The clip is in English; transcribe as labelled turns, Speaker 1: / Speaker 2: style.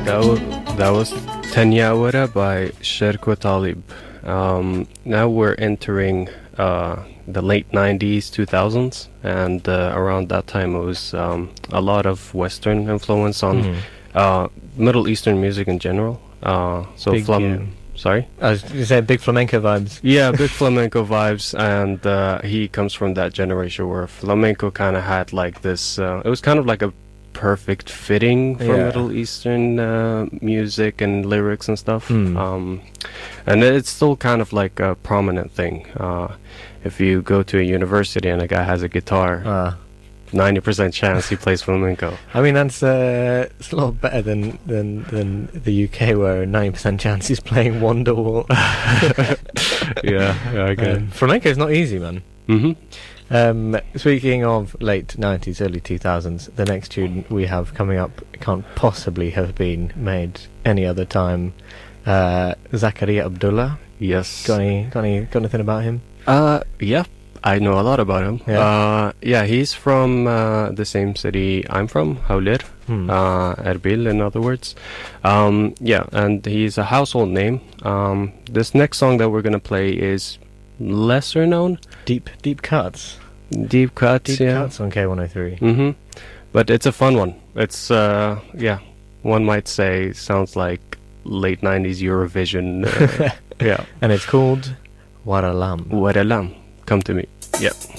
Speaker 1: That was Tanya Awara by Sherko Talib. Now we're entering the late 90s, 2000s, and around that time it was a lot of Western influence on Middle Eastern music in general. So
Speaker 2: big,
Speaker 1: sorry?
Speaker 2: I was going to say big flamenco vibes.
Speaker 1: Yeah, big flamenco vibes, and he comes from that generation where flamenco kind of had like this, it was kind of like a perfect fitting for Middle Eastern music and lyrics and stuff. And it's still kind of like a prominent thing. If you go to a university and a guy has a guitar, 90% chance he plays flamenco.
Speaker 2: I mean, that's it's a lot better than the UK, where 90% chance he's playing Wonderwall.
Speaker 1: yeah, I get it.
Speaker 2: Flamenco is not easy, man. Speaking of late 90s, early 2000s, the next tune we have coming up can't possibly have been made any other time. Zakaria Abdullah.
Speaker 1: Yes.
Speaker 2: Got anything about him?
Speaker 1: Yeah, I know a lot about him. Yeah, he's from the same city I'm from, Hawler, Erbil, in other words. Yeah, and he's a household name. This next song that we're gonna play is lesser known.
Speaker 2: Deep cuts.
Speaker 1: Deep cuts
Speaker 2: on K103.
Speaker 1: But it's a fun one. It's one might say sounds like late 90s Eurovision. Yeah.
Speaker 2: And it's called Waralam.
Speaker 1: Waralam. Come to me. Yep.